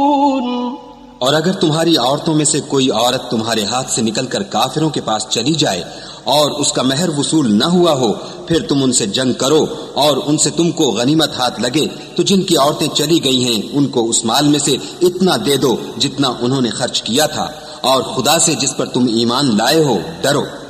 और अगर तुम्हारी औरतों में से कोई औरत तुम्हारे हाथ से निकलकर काफिरों के पास चली जाए और उसका महर वसूल न हुआ हो, फिर तुम उनसे जंग करो और उनसे तुमको गनीमत हाथ लगे, तो जिनकी औरतें चली गई हैं उनको उस माल में से इतना दे दो जितना उन्होंने खर्च किया था, और खुदा से जिस पर तुम ईमान लाए हो डरो।